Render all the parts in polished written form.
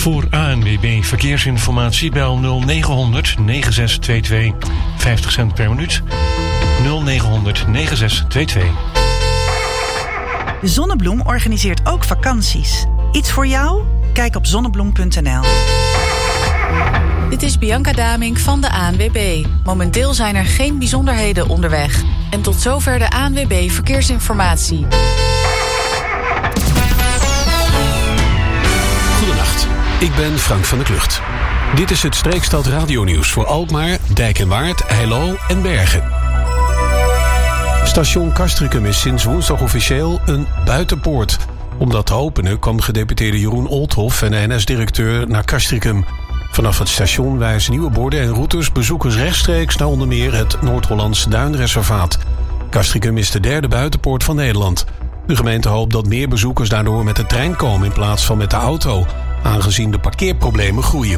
Voor ANWB Verkeersinformatie bel 0900 9622. 50 cent per minuut. 0900 9622. Zonnebloem organiseert ook vakanties. Iets voor jou? Kijk op zonnebloem.nl. Dit is Bianca Damink van de ANWB. Momenteel zijn er geen bijzonderheden onderweg. En tot zover de ANWB Verkeersinformatie. Goedenacht, ik ben Frank van der Klucht. Dit is het Streekstad radionieuws voor Alkmaar, Dijk en Waard, Heilo en Bergen. Station Castricum is sinds woensdag officieel een buitenpoort. Om dat te openen kwam gedeputeerde Jeroen Olthoff en de NS-directeur naar Castricum. Vanaf het station wijzen nieuwe borden en routes bezoekers rechtstreeks naar onder meer het Noord-Hollandse Duinreservaat. Castricum is de derde buitenpoort van Nederland. De gemeente hoopt dat meer bezoekers daardoor met de trein komen in plaats van met de auto, aangezien de parkeerproblemen groeien.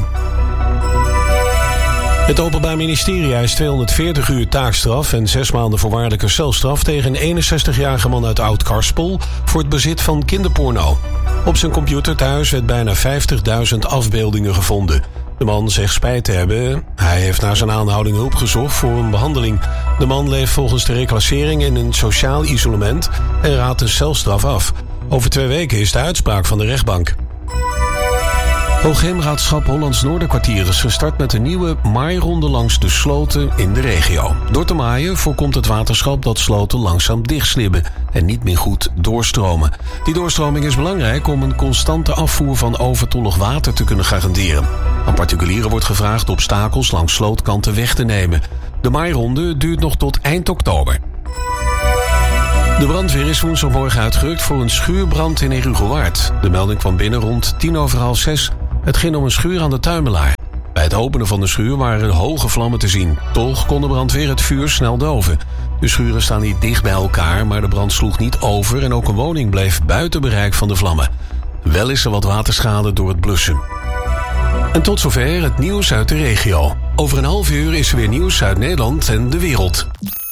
Het Openbaar Ministerie eist 240 uur taakstraf en 6 maanden voorwaardelijke celstraf tegen een 61-jarige man uit Oud-Karspel voor het bezit van kinderporno. Op zijn computer thuis werd bijna 50.000 afbeeldingen gevonden. De man zegt spijt te hebben. Hij heeft na zijn aanhouding hulp gezocht voor een behandeling. De man leeft volgens de reclassering in een sociaal isolement en raadt een celstraf af. Over 2 weken is de uitspraak van de rechtbank. Hoogheemraadschap Hollands Noorderkwartier is gestart met een nieuwe maaironde langs de sloten in de regio. Door te maaien voorkomt het waterschap dat sloten langzaam dichtslibben en niet meer goed doorstromen. Die doorstroming is belangrijk om een constante afvoer van overtollig water te kunnen garanderen. Aan particulieren wordt gevraagd obstakels langs slootkanten weg te nemen. De maaironde duurt nog tot eind oktober. De brandweer is woensdagmorgen uitgerukt voor een schuurbrand in Herugewaard. De melding kwam binnen rond 6:10. Het ging om een schuur aan de Tuimelaar. Bij het openen van de schuur waren hoge vlammen te zien. Toch kon de brandweer het vuur snel doven. De schuren staan niet dicht bij elkaar, maar de brand sloeg niet over en ook een woning bleef buiten bereik van de vlammen. Wel is er wat waterschade door het blussen. En tot zover het nieuws uit de regio. Over een half uur is er weer nieuws uit Nederland en de wereld.